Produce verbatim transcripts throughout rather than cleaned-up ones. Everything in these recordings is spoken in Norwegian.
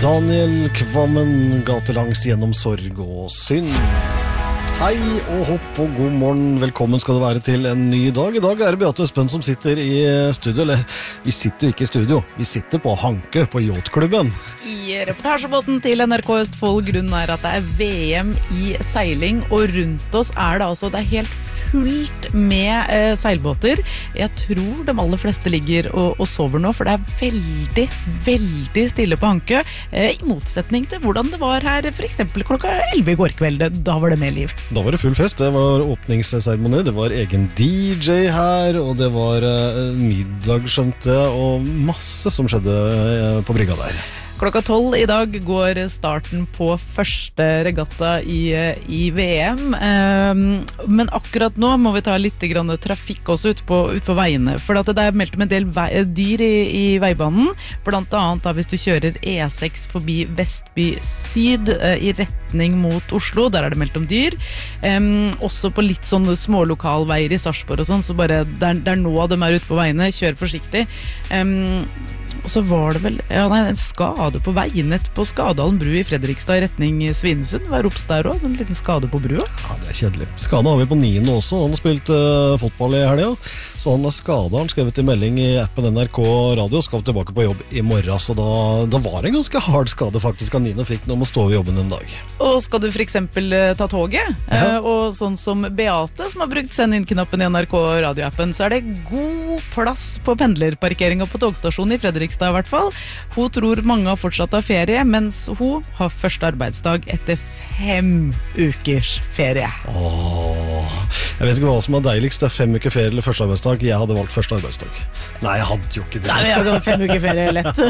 Daniel Kvammen, gatelangs gjennom sorg og synd. Hei og hopp og god morgen, velkommen skal du være til en ny dag. I dag er det Beate Espen som sitter i studio, eller vi sitter jo ikke i studio, vi sitter på Hanke på Yachtklubben. I reportasjebåten til N R K Østfold, grunnen er at det er V M i seiling, og rundt oss er det altså, det er helt fullt med eh, seilbåter. Jeg tror de aller fleste ligger og, og sover nå, for det er veldig, veldig stille på Hanke, eh, i motsetning til hvordan det var her, for eksempel klokka elleve i går kveld. Da var det mer liv. Da var det full fest, det var åpningsseremoni, det var egen D J her, og det var eh, middag, skjønte jeg, og masse som skjedde eh, på brygga der. Klokka tolv i dag går starten på første regatta i, i V M, men akkurat nå må vi ta litt grann trafikk også ut på, ut på veiene, for at det er meldt om en del vei, dyr i, i veibanen, blant annet da, hvis du kjører E seks forbi Vestby Syd i retning mot Oslo, der er det meldt om dyr, um, også på litt sånne små lokalveier i Sarpsborg og sånn, så bare der, der nå de er ute på veiene, kjør forsiktig. Um, Og så var det vel ja, nei, en skade på veinett på Skadalen bru i Fredrikstad i retning Svinesund. Var opps der også, en liten skade på brua. Ja, det er kjedelig. Skade har vi på niende også. Han har spilt uh, fotball i helga, så han er skadet. Han skrevet i melding i appen N R K Radio, skal tilbake på jobb i morgen. Så da, da var det en ganske hard skade faktisk av niende fikk når man står ved jobben en dag. Og skal du for eksempel uh, ta toget, ja. uh, og sånn som Beate som har brukt send inn-knappen i N R K Radio-appen, så er det god plass på pendlerparkeringen på togstasjonen i Fredrikstad i hvert fall. Hun tror mange har fortsatt av ferie, mens hun har første arbeidsdag etter fem ukers ferie. Åh, jeg vet ikke hva som er deiligst, det er fem uker ferie eller første arbeidsdag. Jeg hadde valgt første arbeidsdag. Nei, jeg hadde jo ikke det. Nei, jeg hadde valgt fem uker ferie, lett.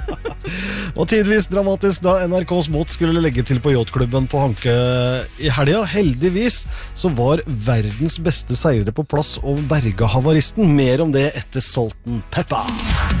Og tidvis dramatisk da N R K's båt skulle legge til på Yachtklubben på Hanke i helga. Heldigvis så var verdens beste seilere på plass og berga havaristen. Mer om det etter Salt and Pepper.